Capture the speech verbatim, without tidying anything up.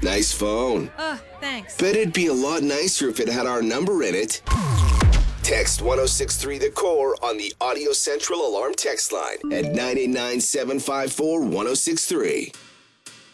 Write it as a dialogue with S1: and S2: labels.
S1: Nice phone.
S2: Ugh, thanks.
S1: Bet it'd be a lot nicer if it had our number in it. Text one oh six three the core on the Audio Central Alarm text line at nine eight nine, seven five four, one oh six three.